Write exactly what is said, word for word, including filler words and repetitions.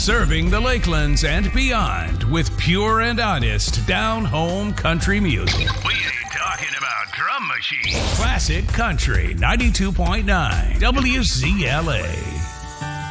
Serving the Lakelands and beyond with pure and honest down-home country music. We ain't talking about drum machines. Classic Country ninety-two point nine W Z L A.